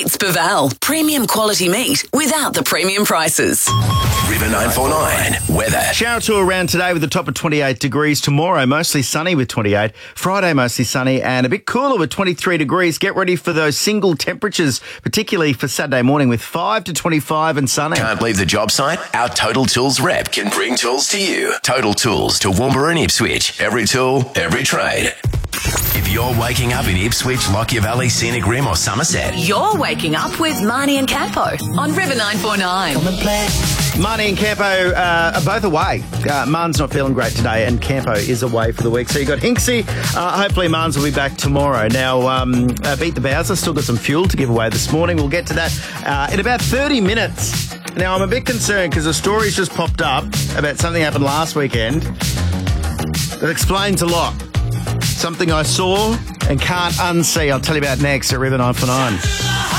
Meats Baval. Premium quality meat without the premium prices. River 949 weather. Shower tour around today with a top of 28 degrees. Tomorrow, mostly sunny with 28. Friday, mostly sunny and a bit cooler with 23 degrees. Get ready for those single temperatures, particularly for Saturday morning with 5 to 25 and sunny. Can't leave the job site? Our Total Tools rep can bring tools to you. Total Tools to Toowoomba and Ipswich. Every tool, every trade. If you're waking up in Ipswich, Lockyer Valley, Scenic Rim or Somerset, You're waking up with Marnie and Campo on River 949. Marnie and Campo are both away. Marn's not feeling great today and Campo is away for the week. So you got Hinksy. Hopefully Marn's will be back tomorrow. Now, Beat the Bowser, still got some fuel to give away this morning. We'll get to that in about 30 minutes. Now, I'm a bit concerned because a story's just popped up about something happened last weekend that explains a lot. Something I saw and can't unsee. I'll tell you about next at River 949.